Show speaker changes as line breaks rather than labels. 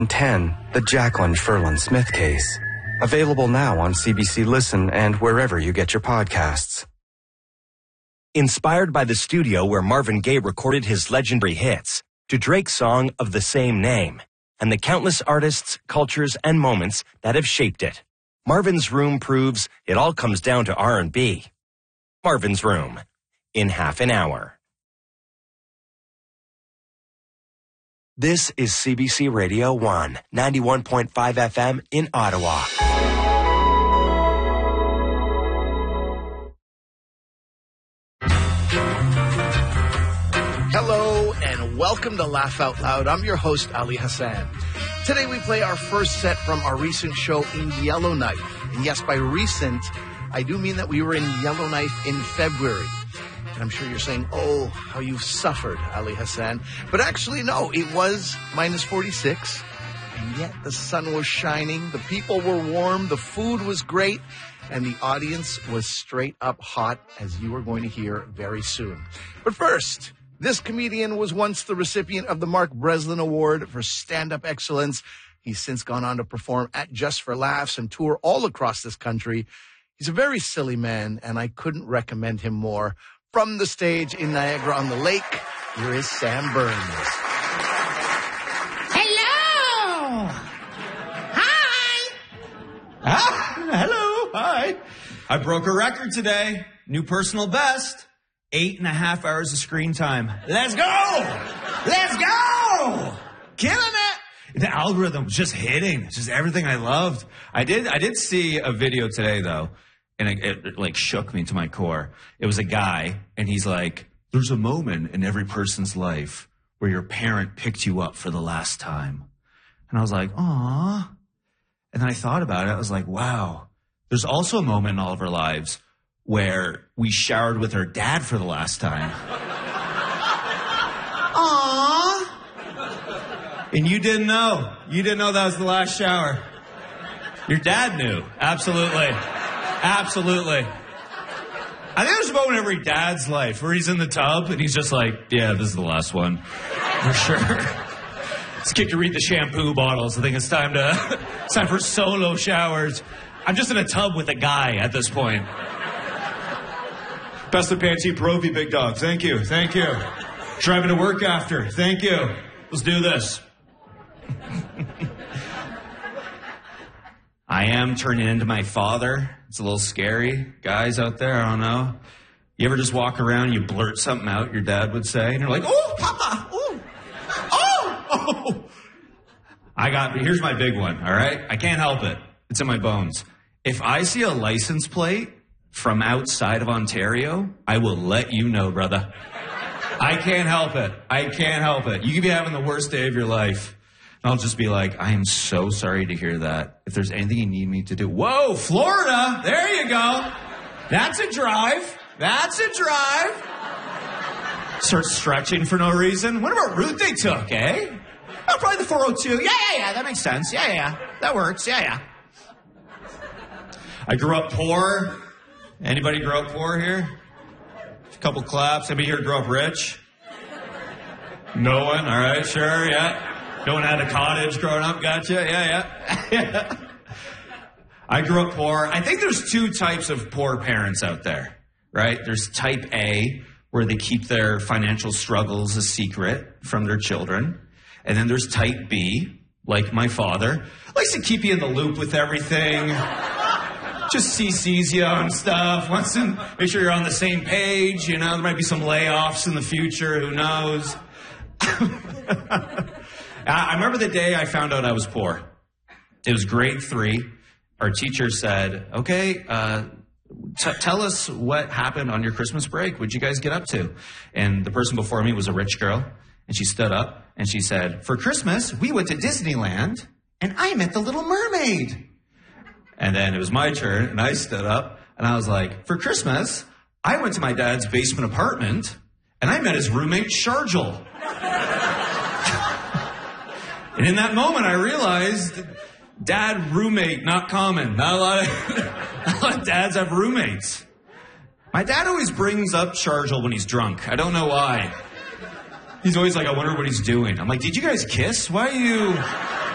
10, the Jacqueline Ferlin Smith case. Available now on CBC Listen and wherever you get your podcasts.
Inspired by the studio where Marvin Gaye recorded his legendary hits, to Drake's song of the same name, and the countless artists, cultures, and moments that have shaped it. Marvin's Room proves it all comes down to R&B. Marvin's Room, in half an hour. This is CBC Radio 1, 91.5 FM in Ottawa.
Hello and welcome to Laugh Out Loud. I'm your host, Ali Hassan. Today we play our first set from our recent show in Yellowknife. And yes, by recent, I do mean that we were in Yellowknife in February. And I'm sure you're saying, oh, how you've suffered, Ali Hassan. But actually, no, it was minus 46. And yet the sun was shining, the people were warm, the food was great, and the audience was straight up hot, as you are going to hear very soon. But first, this comedian was once the recipient of the Mark Breslin Award for Stand-Up Excellence. He's since gone on to perform at Just for Laughs and tour all across this country. He's a very silly man, and I couldn't recommend him more. From the stage in Niagara-on-the-Lake, here is Sam Burns.
Hello! Hi!
Hello, hi. I broke a record today. New personal best. 8.5 hours of screen time. Let's go! Let's go! Killing it! The algorithm was just hitting. It's just everything I loved. I did see a video today, though, and it like shook me to my core. It was a guy, and he's like, there's a moment in every person's life where your parent picked you up for the last time. And I was like, aw. And then I thought about it. I was like, wow. There's also a moment in all of our lives where we showered with our dad for the last time. Aww. And you didn't know. You didn't know that was the last shower. Your dad knew. Absolutely. Absolutely. I think there's a moment in every dad's life where he's in the tub and he's just like, yeah, this is the last one. For sure. It's kick to read the shampoo bottles. I think it's time for solo showers. I'm just in a tub with a guy at this point. Best of Panty Provi, big dog. Thank you. Thank you. Driving to work after. Thank you. Let's do this. I am turning into my father. It's a little scary. Guys out there, I don't know. You ever just walk around, you blurt something out, your dad would say, and you're like, oh, Papa, oh, oh. Here's my big one, all right? I can't help it. It's in my bones. If I see a license plate from outside of Ontario, I will let you know, brother. I can't help it. I can't help it. You could be having the worst day of your life. And I'll just be like, I am so sorry to hear that. If there's anything you need me to do. Whoa, Florida. There you go. That's a drive. That's a drive. Start stretching for no reason. What about route they took, eh? Oh, probably the 402. Yeah. That makes sense. Yeah. That works. Yeah. I grew up poor. Anybody grow up poor here? A couple claps. Anybody here grow up rich? No one? All right, sure, yeah. No one had a cottage growing up, gotcha? Yeah. I grew up poor. I think there's two types of poor parents out there, right? There's type A, where they keep their financial struggles a secret from their children. And then there's type B, like my father, likes to keep you in the loop with everything. Just CCs you on stuff. Wants to make sure you're on the same page. You know, there might be some layoffs in the future. Who knows? I remember the day I found out I was poor. It was grade 3. Our teacher said, okay, tell us what happened on your Christmas break. What'd you guys get up to? And the person before me was a rich girl. And she stood up and she said, for Christmas, we went to Disneyland and I met the Little Mermaid. And then it was my turn, and I stood up, and I was like, for Christmas, I went to my dad's basement apartment, and I met his roommate, Sharjel. And in that moment, I realized, dad, roommate, not common. Not a lot of dads have roommates. My dad always brings up Sharjel when he's drunk. I don't know why. He's always like, I wonder what he's doing. I'm like, did you guys kiss? Why are you...